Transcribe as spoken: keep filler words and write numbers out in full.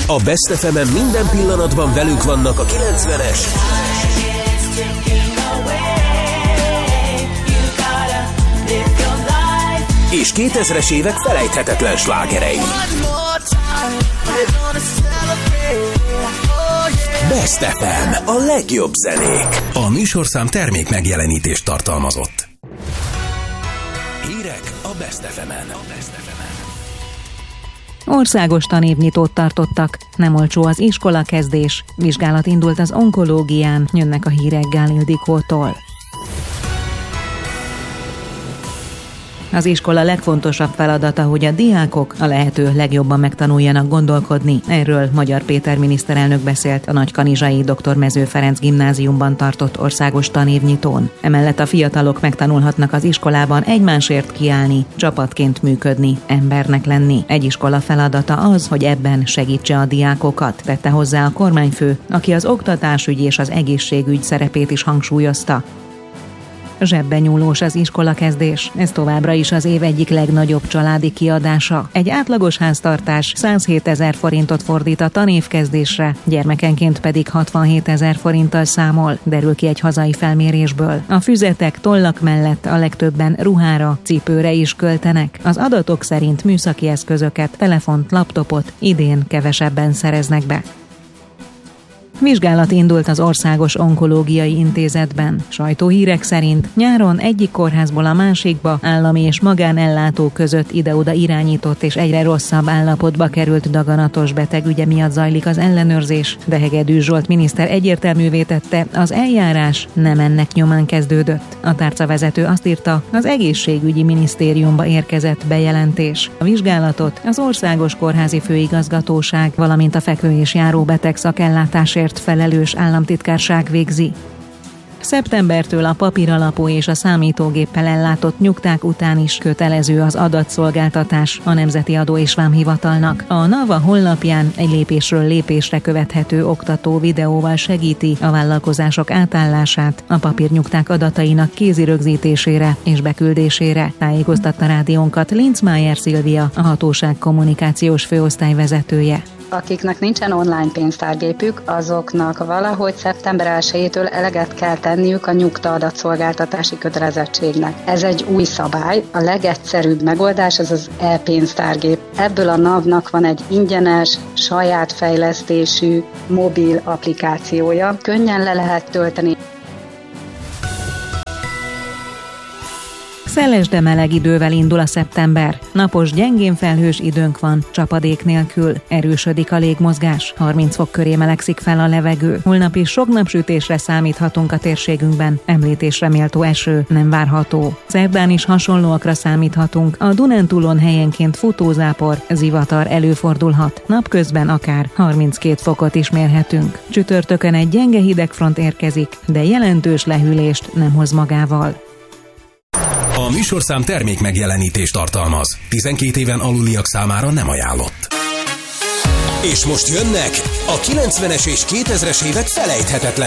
A Best ef emen minden pillanatban velünk vannak a kilencvenes és kétezres évek felejthetetlen slágerei. Best ef em, a legjobb zenék. A műsorszám termék megjelenítést tartalmazott. Hírek a Best ef emen. Országos tanévnyitót tartottak, nem olcsó az iskolakezdés, vizsgálat indult az onkológián, jönnek a hírek Gál Ildikótól. Az iskola legfontosabb feladata, hogy a diákok a lehető legjobban megtanuljanak gondolkodni. Erről Magyar Péter miniszterelnök beszélt a Nagykanizsai doktor Mező Ferenc gimnáziumban tartott országos tanévnyitón. Emellett a fiatalok megtanulhatnak az iskolában egymásért kiállni, csapatként működni, embernek lenni. Egy iskola feladata az, hogy ebben segítse a diákokat, tette hozzá a kormányfő, aki az oktatásügy és az egészségügy szerepét is hangsúlyozta. Zsebben nyúlós az iskolakezdés. Ez továbbra is az év egyik legnagyobb családi kiadása. Egy átlagos háztartás százhétezer forintot fordít a tanévkezdésre, gyermekenként pedig hatvanhétezer forinttal számol, derül ki egy hazai felmérésből. A füzetek, tollak mellett a legtöbben ruhára, cipőre is költenek. Az adatok szerint műszaki eszközöket, telefont, laptopot idén kevesebben szereznek be. Vizsgálat indult az Országos Onkológiai Intézetben. Sajtóhírek szerint nyáron egyik kórházból a másikba állami és magánellátó között ide-oda irányított és egyre rosszabb állapotba került daganatos beteg ügye miatt zajlik az ellenőrzés, de Hegedűs Zsolt miniszter egyértelművé tette, az eljárás nem ennek nyomán kezdődött. A tárcavezető azt írta, az egészségügyi minisztériumba érkezett bejelentés. A vizsgálatot az Országos Kórházi Főigazgatóság, valamint a fekvő- és járóbeteg szakellátásért felelős államtitkárság végzi. Szeptembertől a papíralapú és a számítógéppel ellátott nyugták után is kötelező az adatszolgáltatás a Nemzeti Adó és Vámhivatalnak. A NAVA honlapján egy lépésről lépésre követhető oktató videóval segíti a vállalkozások átállását a papírnyugták adatainak kézi rögzítésére és beküldésére, tájékoztatta rádiónkat Linzmeier Szilvia, a hatóság kommunikációs főosztály vezetője. Akiknek nincsen online pénztárgépük, azoknak valahogy szeptember elsejétől eleget kell tenniük a nyugta adatszolgáltatási kötelezettségnek. Ez egy új szabály, a legegyszerűbb megoldás az az e-pénztárgép. Ebből a NAV-nak van egy ingyenes, saját fejlesztésű mobil applikációja. Könnyen le lehet tölteni. Szeles, de meleg idővel indul a szeptember. Napos, gyengén felhős időnk van, csapadék nélkül. Erősödik a légmozgás, harminc fok köré melegszik fel a levegő. Holnap is sok napsütésre számíthatunk a térségünkben. Említésre méltó eső nem várható. Szerdán is hasonlóakra számíthatunk. A Dunántúlon helyenként futózápor, zivatar előfordulhat. Napközben akár harminckét fokot is mérhetünk. Csütörtökön egy gyenge hidegfront érkezik, de jelentős lehűlést nem hoz magával. A műsorszám termék megjelenítést tartalmaz. tizenkét éven aluliak számára nem ajánlott. És most jönnek a kilencvenes és kétezres évek felejthetetlen